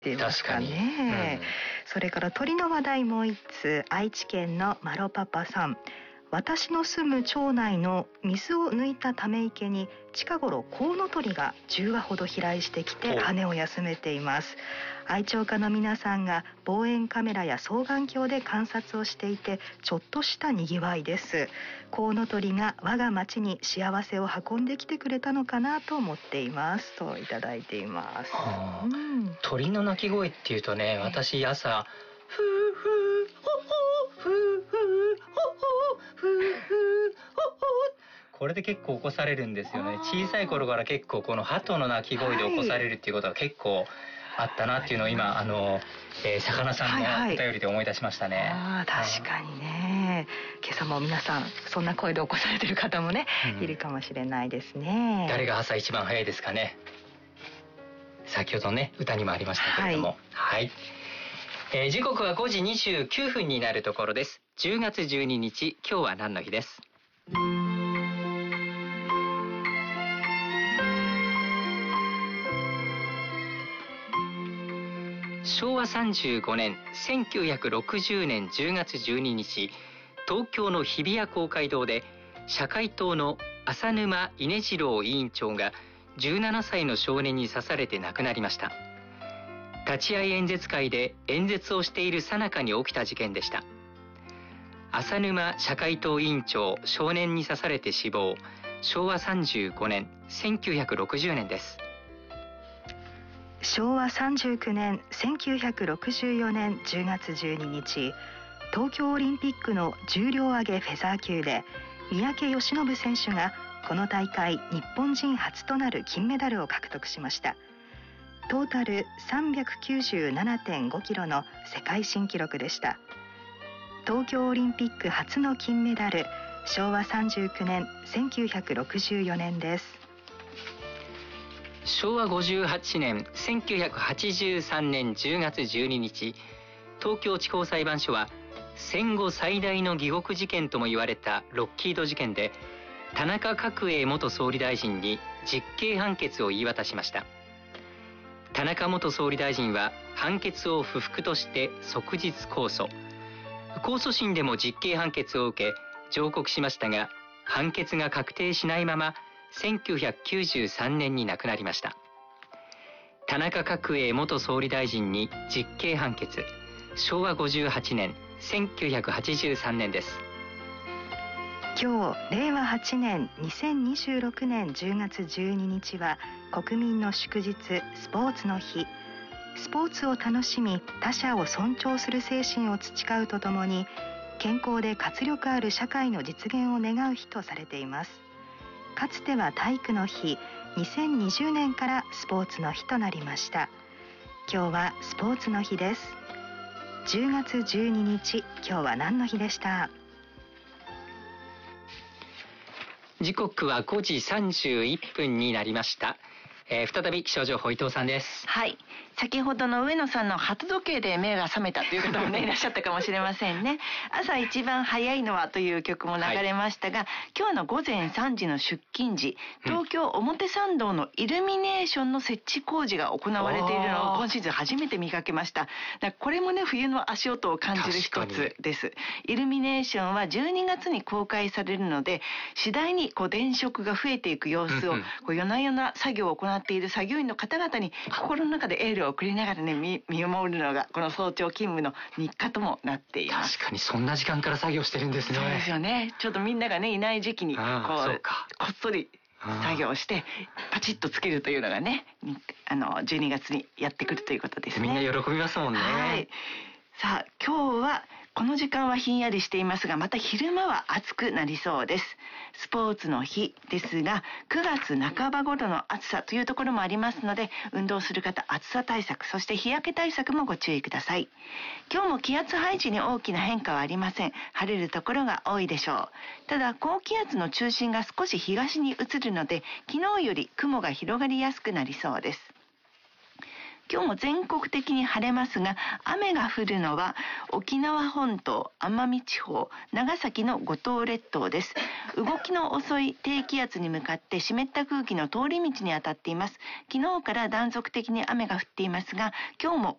てますかね。それから鳥の話題もう一つ、愛知県のマロパパさん。私の住む町内の水を抜いたため池に近頃コウノトリが10羽ほど飛来してきて羽を休めています。愛鳥家の皆さんが望遠カメラや双眼鏡で観察をしていて、ちょっとしたにぎわいです。コウノトリが我が町に幸せを運んできてくれたのかなと思っていますといただいています。 鳥の鳴き声っていうとね、私朝フーフーホホーフーフーホホーフーフーホホー、これで結構起こされるんですよね。小さい頃から結構この鳩の鳴き声で起こされるっていうことは結構あったなっていうのを今魚さんのお便りで思い出しましたね。 確かにね。今朝も皆さんそんな声で起こされてる方もね、いるかもしれないですね。 誰が朝一番早いですかね。先ほどね歌にもありましたけれども、時刻は5時29分になるところです。10月12日、今日は何の日です。昭和35年1960年10月12日、東京の日比谷公会堂で社会党の浅沼稲次郎委員長が17歳の少年に刺されて亡くなりました。立ち会い演説会で演説をしている最中に起きた事件でした。浅沼社会党委員長、少年に刺されて死亡。昭和35年1960年です。 昭和39年1964年10月12日、東京オリンピックの重量挙げフェザー級で三宅義信選手がこの大会日本人初となる金メダルを獲得しました。トータル 397.5 キロの世界新記録でした。東京オリンピック初の金メダル、昭和39年1964年です。 昭和58年1983年10月12日、東京地方裁判所は戦後最大の疑獄事件とも言われたロッキード事件で、田中角栄元総理大臣に実刑判決を言い渡しました。田中元総理大臣は判決を不服として即日控訴。控訴審でも実刑判決を受け上告しましたが、判決が確定しないまま1993年に亡くなりました。田中角栄元総理大臣に実刑判決。昭和58年1983年です。 今日令和8年2026年10月12日は国民の祝日、スポーツの日。スポーツを楽しみ、他者を尊重する精神を培うとともに、健康で活力ある社会の実現を願う日とされています。かつては体育の日、2020年からスポーツの日となりました。今日はスポーツの日です。10月12日、今日は何の日でした？ 時刻は5時31分になりました。再び気象情報伊藤さんです。 はい、先ほどの上野さんの鳩時計で目が覚めたという方もねいらっしゃったかもしれませんね。朝一番早いのはという曲も流れましたが、今日の午前3時の出勤時、東京表参道のイルミネーションの設置工事が行われているのを今シーズン初めて見かけました。これもね、冬の足音を感じる一つです。イルミネーションは12月に公開されるので、次第に電飾が増えていく様子を夜な夜な作業を行っている作業員の方々に心の中でエールを送りながらね、見守るのがこの早朝勤務の日課ともなっています。 確かにそんな時間から作業してるんですね。 そうですよね。ちょっとみんながねいない時期にこっそり作業してパチッとつけるというのがね、12月にやってくるということですね。 みんな喜びますもんね。 はい。さあ今日はこの時間はひんやりしていますが、また昼間は暑くなりそうです。スポーツの日ですが、9月半ば頃の暑さというところもありますので、運動する方、暑さ対策、そして日焼け対策もご注意ください。今日も気圧配置に大きな変化はありません。晴れるところが多いでしょう。ただ高気圧の中心が少し東に移るので、昨日より雲が広がりやすくなりそうです。今日も全国的に晴れますが、雨が降るのは沖縄本島、奄美地方、長崎の五島列島です。動きの遅い低気圧に向かって湿った空気の通り道に当たっています。昨日から断続的に雨が降っていますが、今日も